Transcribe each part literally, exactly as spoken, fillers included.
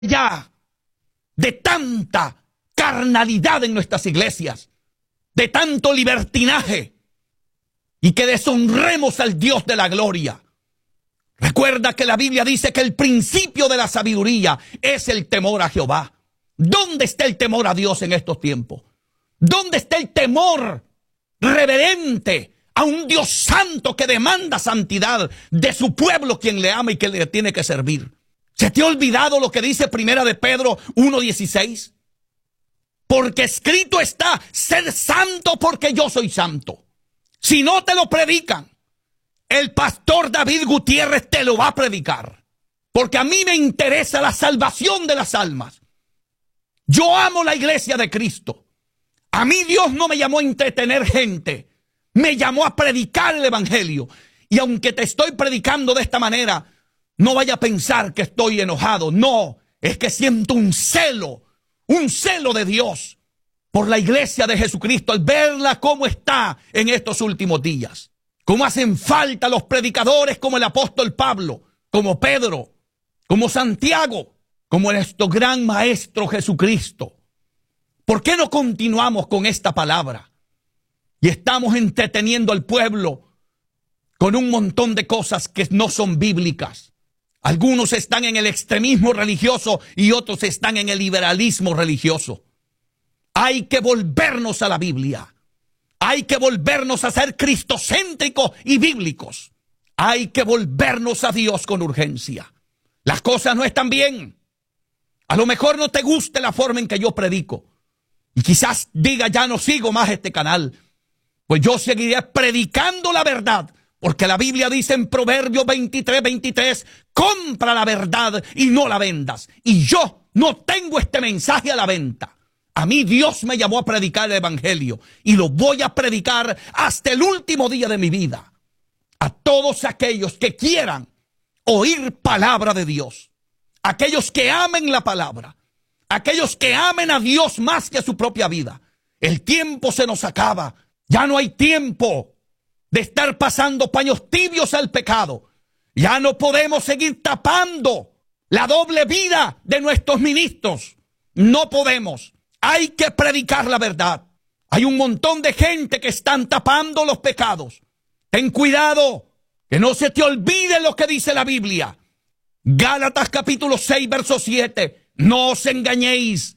ya de tanta carnalidad en nuestras iglesias, de tanto libertinaje, y que deshonremos al Dios de la gloria. Recuerda que la Biblia dice que el principio de la sabiduría es el temor a Jehová. ¿Dónde está el temor a Dios en estos tiempos? ¿Dónde está el temor reverente a un Dios santo que demanda santidad de su pueblo, quien le ama y que le tiene que servir? ¿Se te ha olvidado lo que dice Primera de Pedro uno dieciséis? Porque escrito está: sed santo porque yo soy santo. Si no te lo predican, el pastor David Gutiérrez te lo va a predicar. Porque a mí me interesa la salvación de las almas. Yo amo la iglesia de Cristo. A mí Dios no me llamó a entretener gente. Me llamó a predicar el evangelio. Y aunque te estoy predicando de esta manera, no vaya a pensar que estoy enojado. No, es que siento un celo, un celo de Dios por la iglesia de Jesucristo al verla cómo está en estos últimos días. Cómo hacen falta los predicadores como el apóstol Pablo, como Pedro, como Santiago, como nuestro gran maestro Jesucristo. ¿Por qué no continuamos con esta palabra? Y estamos entreteniendo al pueblo con un montón de cosas que no son bíblicas. Algunos están en el extremismo religioso y otros están en el liberalismo religioso. Hay que volvernos a la Biblia. Hay que volvernos a ser cristocéntricos y bíblicos. Hay que volvernos a Dios con urgencia. Las cosas no están bien. A lo mejor no te guste la forma en que yo predico. Y quizás diga, ya no sigo más este canal. Pues yo seguiré predicando la verdad. Porque la Biblia dice en Proverbios veintitrés, veintitrés, compra la verdad y no la vendas. Y yo no tengo este mensaje a la venta. A mí Dios me llamó a predicar el evangelio y lo voy a predicar hasta el último día de mi vida. A todos aquellos que quieran oír palabra de Dios, aquellos que amen la palabra, aquellos que amen a Dios más que a su propia vida. El tiempo se nos acaba. Ya no hay tiempo de estar pasando paños tibios al pecado. Ya no podemos seguir tapando la doble vida de nuestros ministros. No podemos. Hay que predicar la verdad. Hay un montón de gente que están tapando los pecados. Ten cuidado, que no se te olvide lo que dice la Biblia. Gálatas capítulo seis, verso siete. No os engañéis.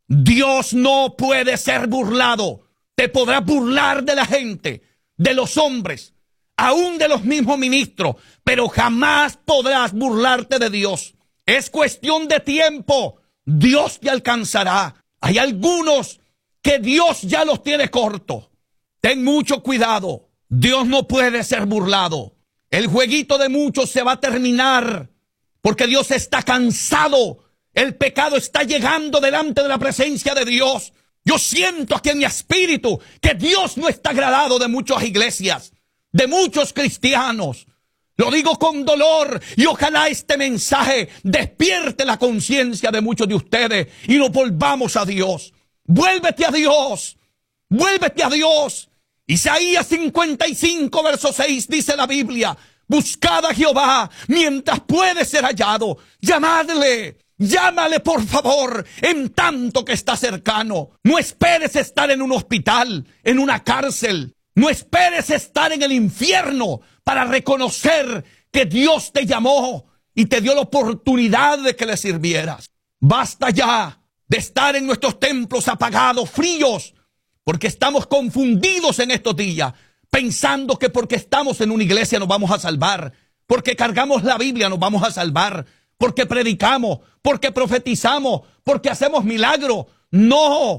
Dios no puede ser burlado. Te podrás burlar de la gente, de los hombres, aún de los mismos ministros, pero jamás podrás burlarte de Dios. Es cuestión de tiempo. Dios te alcanzará. Hay algunos que Dios ya los tiene cortos. Ten mucho cuidado. Dios no puede ser burlado. El jueguito de muchos se va a terminar porque Dios está cansado. El pecado está llegando delante de la presencia de Dios. Yo siento aquí en mi espíritu que Dios no está agradado de muchas iglesias, de muchos cristianos. Lo digo con dolor y ojalá este mensaje despierte la conciencia de muchos de ustedes y nos volvamos a Dios. Vuélvete a Dios, vuélvete a Dios. Isaías cincuenta y cinco, verso seis dice la Biblia: buscad a Jehová mientras puede ser hallado, llamadle. Llámale por favor en tanto que está cercano. No esperes estar en un hospital, en una cárcel. No esperes estar en el infierno para reconocer que Dios te llamó y te dio la oportunidad de que le sirvieras. Basta ya de estar en nuestros templos apagados, fríos, porque estamos confundidos en estos días, pensando que porque estamos en una iglesia nos vamos a salvar, porque cargamos la Biblia nos vamos a salvar, porque predicamos, porque profetizamos, porque hacemos milagros. No,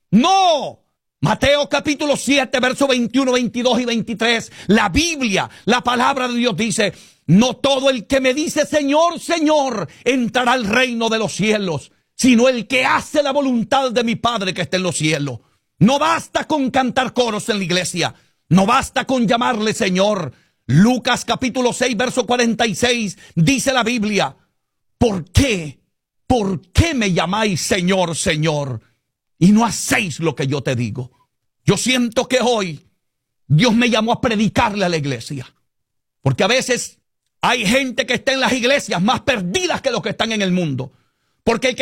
no. Mateo capítulo siete, versos veintiuno, veintidós y veintitrés. La Biblia, la palabra de Dios dice: no todo el que me dice Señor, Señor, entrará al reino de los cielos, sino el que hace la voluntad de mi Padre que está en los cielos. No basta con cantar coros en la iglesia. No basta con llamarle Señor. Lucas capítulo seis, verso cuarenta y seis, dice la Biblia: ¿por qué? ¿Por qué me llamáis Señor, Señor, y no hacéis lo que yo te digo? Yo siento que hoy Dios me llamó a predicarle a la iglesia. Porque a veces hay gente que está en las iglesias más perdidas que los que están en el mundo. Porque el